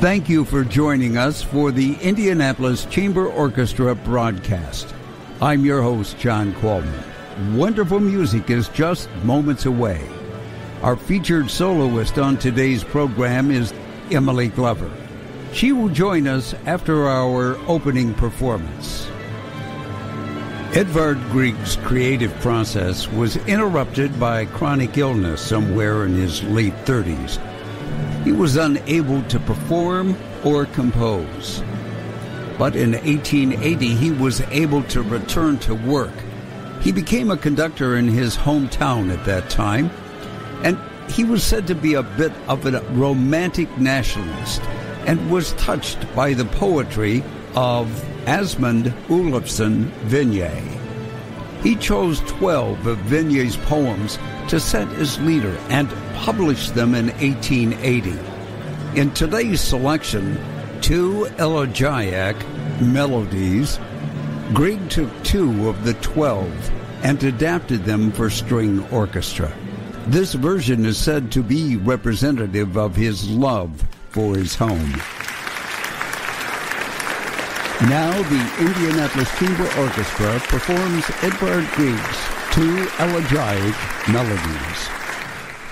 Thank you for joining us for the Indianapolis Chamber Orchestra broadcast. I'm your host, John Qualman. Wonderful music is just moments away. Our featured soloist on today's program is Emily Glover. She will join us after our opening performance. Edvard Grieg's creative process was interrupted by chronic illness somewhere in his late 30s. He was unable to perform or compose. But in 1880, he was able to return to work. He became a conductor in his hometown at that time, and he was said to be a bit of a romantic nationalist and was touched by the poetry of Asmund Olufsen Vinje. He chose 12 of Vinje's poems to set as leader and published them in 1880. In today's selection, 2 elegiac melodies, Grieg took 2 of the 12 and adapted them for string orchestra. This version is said to be representative of his love for his home. Now the Indianapolis Chamber Orchestra performs Edvard Grieg's 2 elegiac melodies.